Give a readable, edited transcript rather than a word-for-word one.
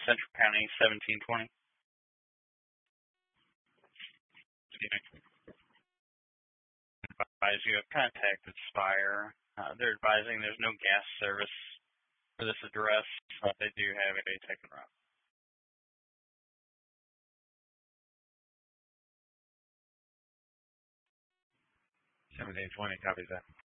Central County 1720. Advise you have contacted Spire. They're advising there's no gas service for this address, but they do have a taken route. 1720 copies that.